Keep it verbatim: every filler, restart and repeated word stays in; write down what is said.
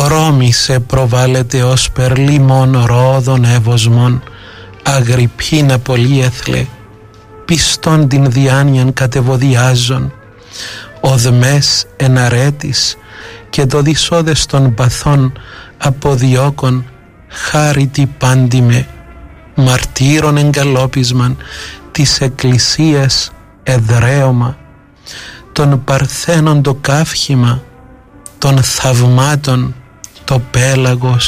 Ρώμη σε προβάλλεται ως περλίμων ρόδων εύωσμων, Αγριππίνα πολύεθλε, πιστόν την διάνοιαν κατεβοδιάζων, οδμές εναρέτης και το δυσόδες των παθών αποδιώκων, χάρητη πάντιμε, μαρτύρων εγκαλόπισμαν της εκκλησίας εδραίωμα, των παρθένων το καύχημα, των θαυμάτων το πέλαγος